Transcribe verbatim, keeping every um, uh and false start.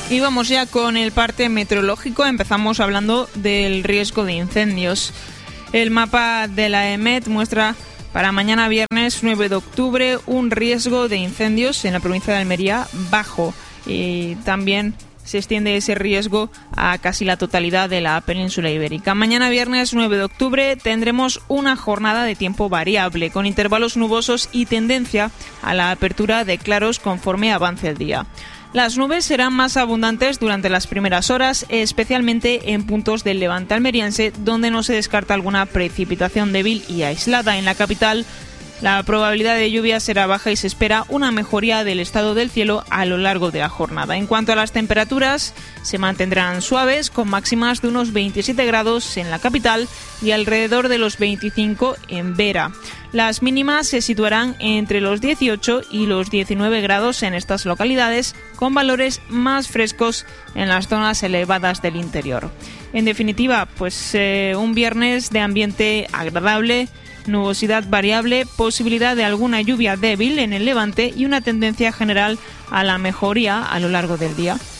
Y vamos ya con el parte meteorológico. Empezamos hablando del riesgo de incendios. El mapa de la EMET muestra para mañana viernes nueve de octubre un riesgo de incendios en la provincia de Almería bajo. Y también se extiende ese riesgo a casi la totalidad de la península ibérica. Mañana viernes nueve de octubre tendremos una jornada de tiempo variable, con intervalos nubosos y tendencia a la apertura de claros conforme avance el día. Las nubes serán más abundantes durante las primeras horas, especialmente en puntos del levante almeriense, donde no se descarta alguna precipitación débil y aislada. En la capital, la probabilidad de lluvia será baja y se espera una mejoría del estado del cielo a lo largo de la jornada. En cuanto a las temperaturas, se mantendrán suaves, con máximas de unos veintisiete grados en la capital y alrededor de los veinticinco en Vera. Las mínimas se situarán entre los dieciocho y los diecinueve grados en estas localidades, con valores más frescos en las zonas elevadas del interior. En definitiva, pues eh, un viernes de ambiente agradable, nubosidad variable, posibilidad de alguna lluvia débil en el levante y una tendencia general a la mejoría a lo largo del día.